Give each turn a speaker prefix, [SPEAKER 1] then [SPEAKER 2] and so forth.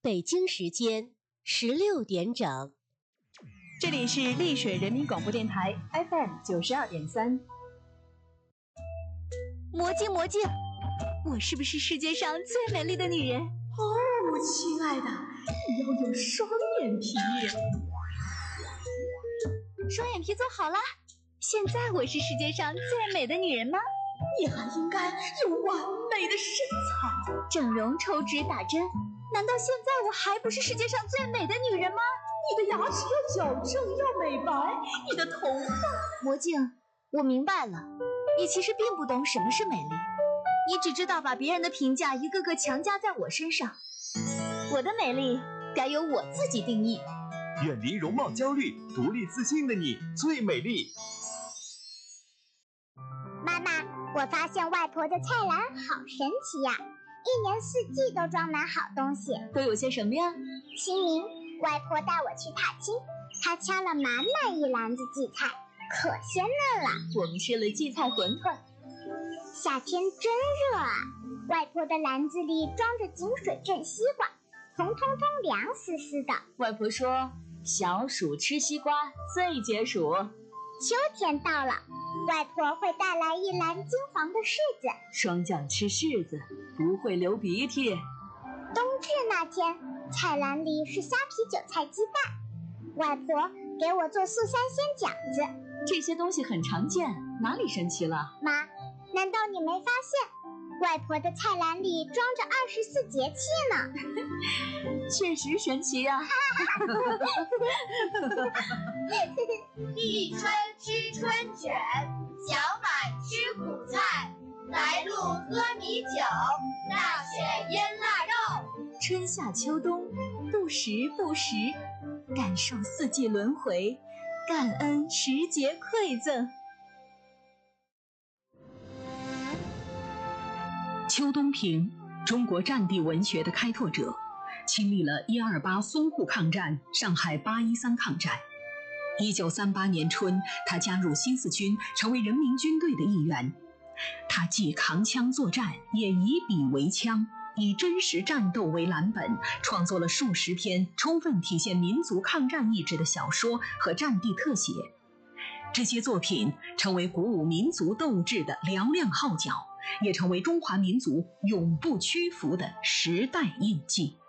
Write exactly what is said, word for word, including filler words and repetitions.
[SPEAKER 1] 北京时间十六点整。
[SPEAKER 2] 这里是丽水人民广播电台 F M 九十二点三。
[SPEAKER 3] 魔镜魔镜，我是不是世界上最美丽的女人？
[SPEAKER 2] 哦，亲爱的，你要有双眼皮。
[SPEAKER 3] 双眼皮做好了，现在我是世界上最美的女人吗？
[SPEAKER 2] 你还应该有完美的身材。
[SPEAKER 3] 整容、抽脂、打针，难道现在我还不是世界上最美的女人吗？
[SPEAKER 2] 你的牙齿要矫正，要美白，你的头发……
[SPEAKER 3] 魔镜，我明白了，你其实并不懂什么是美丽，你只知道把别人的评价一个个强加在我身上。我的美丽该由我自己定义。
[SPEAKER 4] 远离容貌焦虑，独立自信的你最美丽。
[SPEAKER 5] 妈妈，我发现外婆的菜篮好神奇呀，一年四季都装满好东西。
[SPEAKER 3] 都有些什么呀？
[SPEAKER 5] 清明，外婆带我去踏青，她掐了满满一篮子荠菜，可鲜嫩了。
[SPEAKER 3] 我们吃了荠菜馄饨。
[SPEAKER 5] 夏天真热啊，外婆的篮子里装着井水镇西瓜，红彤彤凉丝丝的。
[SPEAKER 3] 外婆说，小暑吃西瓜最解暑。
[SPEAKER 5] 秋天到了，外婆会带来一篮金黄的柿子，
[SPEAKER 3] 双脚吃柿子不会流鼻涕。
[SPEAKER 5] 冬至那天，菜篮里是虾皮韭菜鸡蛋，外婆给我做素三鲜饺子。
[SPEAKER 3] 这些东西很常见，哪里神奇了？
[SPEAKER 5] 妈，难道你没发现外婆的菜篮里装着二十四节气呢？
[SPEAKER 3] 确实神奇呀、啊！
[SPEAKER 6] 立春吃春卷，小满吃苦菜，来路喝米酒，大雪腌腊肉。
[SPEAKER 3] 春夏秋冬，不时不时，感受四季轮回，感恩时节馈赠。
[SPEAKER 7] 邱东平，中国战地文学的开拓者，亲历了一二八淞沪抗战、上海八一三抗战。一九三八年春，他加入新四军，成为人民军队的一员。他既扛枪作战，也以笔为枪，以真实战斗为蓝本，创作了数十篇充分体现民族抗战意志的小说和战地特写。这些作品成为鼓舞民族斗志的嘹亮号角，也成为中华民族永不屈服的时代印记。